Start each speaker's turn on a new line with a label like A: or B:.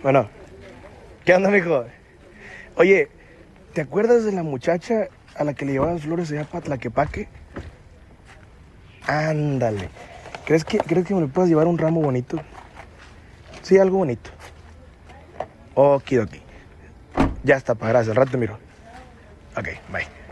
A: Bueno, ¿qué onda, mijo? Oye, ¿te acuerdas de la muchacha a la que le llevaba las flores allá para Tlaquepaque? Ándale. ¿Crees que me le puedas llevar un ramo bonito? Sí, algo bonito. Okidoki. Ya está, pa, gracias. Al rato te miro. Ok, bye.